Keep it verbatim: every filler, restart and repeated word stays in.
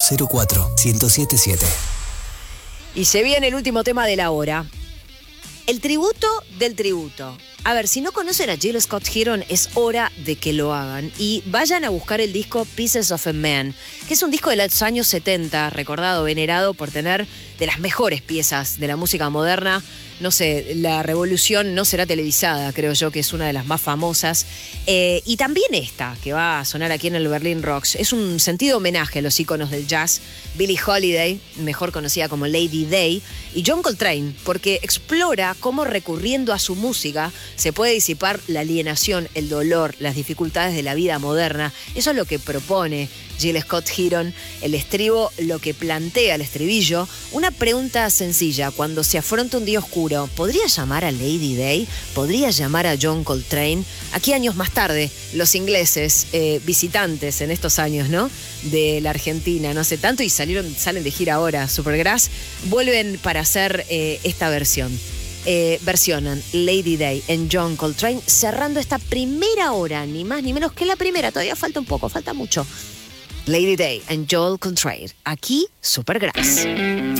cero cuatro, uno cero siete siete. Y se viene el último tema de la hora. El tributo del tributo. A ver, si no conocen a Jill Scott Heron, es hora de que lo hagan. Y vayan a buscar el disco Pieces of a Man, que es un disco de los años setenta, recordado, venerado por tener de las mejores piezas de la música moderna. No sé, La Revolución no será televisada, creo yo, que es una de las más famosas. Eh, y también esta, que va a sonar aquí en el Berlin Rocks, es un sentido homenaje a los íconos del jazz. Billie Holiday, mejor conocida como Lady Day, y John Coltrane, porque explora cómo recurriendo a su música se puede disipar la alienación, el dolor, las dificultades de la vida moderna. Eso es lo que propone Jill Scott Heron. El estribo lo que plantea, el estribillo, una pregunta sencilla. Cuando se afronta un día oscuro, ¿podría llamar a Lady Day? ¿Podría llamar a John Coltrane? Aquí años más tarde, los ingleses, eh, visitantes en estos años, ¿no?, de la Argentina, no hace tanto, y salieron, salen de gira ahora, Supergrass, vuelven para hacer eh, esta versión. Eh, versionan Lady Day en John Coltrane, cerrando esta primera hora, ni más ni menos que la primera, todavía falta un poco, falta mucho. Lady Day and Joel Coltrane, aquí Supergrass.